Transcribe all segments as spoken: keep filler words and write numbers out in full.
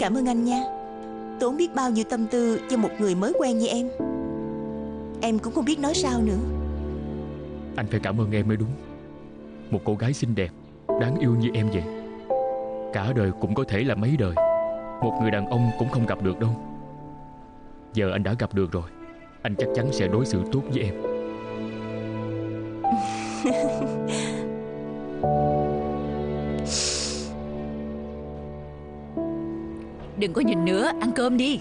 Cảm ơn anh nha. Tốn biết bao nhiêu tâm tư cho một người mới quen như em. Em cũng không biết nói sao nữa. Anh phải cảm ơn em mới đúng. Một cô gái xinh đẹp, đáng yêu như em vậy, cả đời cũng có thể là mấy đời, một người đàn ông cũng không gặp được đâu. Giờ anh đã gặp được rồi, anh chắc chắn sẽ đối xử tốt với em. Đừng có nhìn nữa, ăn cơm đi.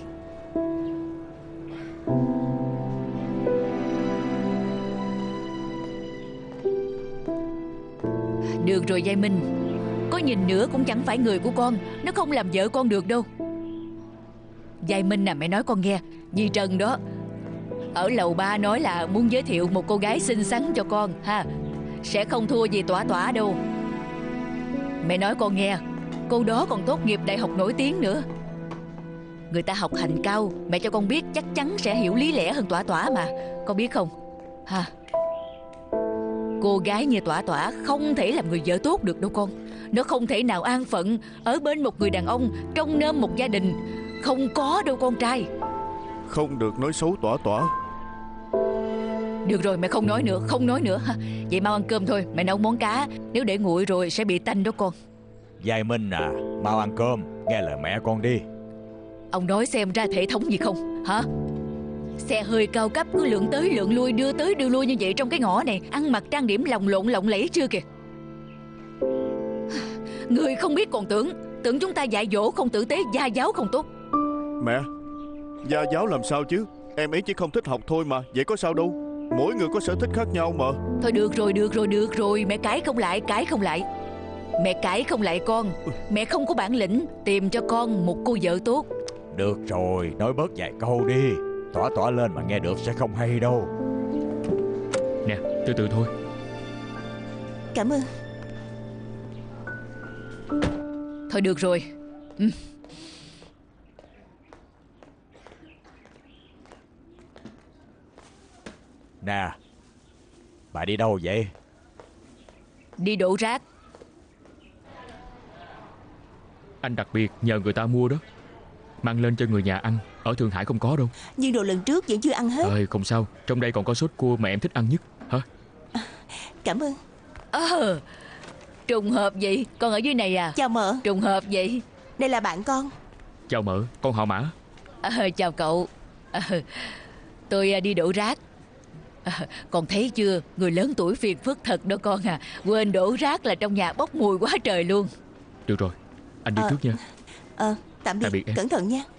Được rồi Giai Minh, có nhìn nữa cũng chẳng phải người của con, nó không làm vợ con được đâu. Giai Minh à, mẹ nói con nghe, dì Trần đó ở lầu ba nói là muốn giới thiệu một cô gái xinh xắn cho con ha, sẽ không thua gì Tỏa Tỏa đâu. Mẹ nói con nghe, cô đó còn tốt nghiệp đại học nổi tiếng nữa. Người ta học hành cao, mẹ cho con biết chắc chắn sẽ hiểu lý lẽ hơn Tỏa Tỏa mà, con biết không ha. Cô gái như Tỏa Tỏa không thể làm người vợ tốt được đâu con. Nó không thể nào an phận ở bên một người đàn ông, trông nom một gia đình. Không có đâu con trai. Không được nói xấu Tỏa Tỏa. Được rồi, mẹ không nói nữa, không nói nữa ha. Vậy mau ăn cơm thôi, mẹ nấu món cá, nếu để nguội rồi sẽ bị tanh đó con. Giai Minh à, mau ăn cơm, nghe lời mẹ con đi. Ông nói xem ra thể thống gì không hả? Xe hơi cao cấp cứ lượn tới lượn lui, đưa tới đưa lui như vậy trong cái ngõ này, ăn mặc trang điểm lồng lộn lộng lẫy chưa kìa. Người không biết còn tưởng Tưởng chúng ta dạy dỗ không tử tế, gia giáo không tốt. Mẹ, gia giáo làm sao chứ? Em ấy chỉ không thích học thôi mà, vậy có sao đâu. Mỗi người có sở thích khác nhau mà. Thôi được rồi, được rồi, được rồi. Mẹ cãi không lại, cãi không lại. Mẹ cãi không lại con. Mẹ không có bản lĩnh tìm cho con một cô vợ tốt. Được rồi, nói bớt vài câu đi. Tỏa Tỏa lên mà nghe được sẽ không hay đâu. Nè, từ từ thôi. Cảm ơn. Thôi được rồi. ừ. Nè, bà đi đâu vậy? Đi đổ rác. Anh đặc biệt nhờ người ta mua đó, mang lên cho người nhà ăn. Ở Thượng Hải không có đâu. Nhưng đồ lần trước vẫn chưa ăn hết. Ơi không sao, trong đây còn có sốt cua mà em thích ăn nhất. Hả? Cảm ơn. Ờ, trùng hợp vậy. Con ở dưới này à? Chào mợ. Trùng hợp vậy. Đây là bạn con. Chào mợ, con họ Mã. ờ, Chào cậu. ờ, Tôi đi đổ rác. ờ, Con thấy chưa, người lớn tuổi phiền phức thật đó con à. Quên đổ rác là trong nhà bốc mùi quá trời luôn. Được rồi, anh đi Ờ, trước nha. Ờ, tạm biệt, Tạm biệt em. cẩn thận nha.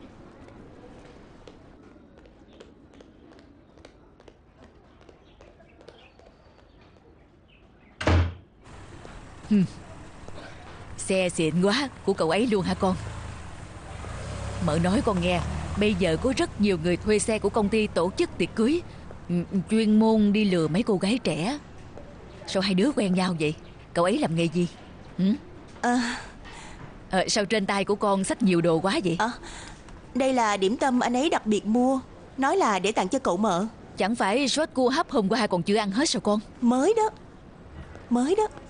Hmm. Xe xịn quá, của cậu ấy luôn hả con? Mợ nói con nghe, bây giờ có rất nhiều người thuê xe của công ty tổ chức tiệc cưới, ừ, chuyên môn đi lừa mấy cô gái trẻ. Sao hai đứa quen nhau vậy? Cậu ấy làm nghề gì? Ừ? À, à, Sao trên tay của con xách nhiều đồ quá vậy? à, đây là điểm tâm anh ấy đặc biệt mua, nói là để tặng cho cậu mợ. Chẳng phải sốt cua hấp hôm qua còn chưa ăn hết sao con? Mới đó. Mới đó.